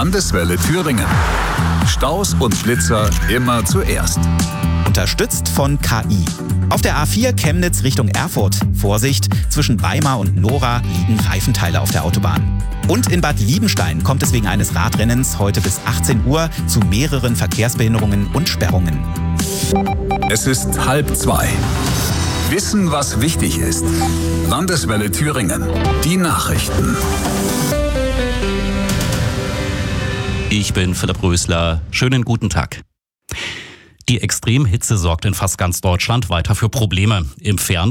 Landeswelle Thüringen. Staus und Blitzer immer zuerst. Unterstützt von KI. Auf der A4 Chemnitz Richtung Erfurt. Vorsicht, zwischen Weimar und Nora liegen Reifenteile auf der Autobahn. Und in Bad Liebenstein kommt es wegen eines Radrennens heute bis 18 Uhr zu mehreren Verkehrsbehinderungen und Sperrungen. Es ist 1:30. Wissen, was wichtig ist. Landeswelle Thüringen. Die Nachrichten. Ich bin Philipp Rösler. Schönen guten Tag. Die Extremhitze sorgt in fast ganz Deutschland weiter für Probleme. Im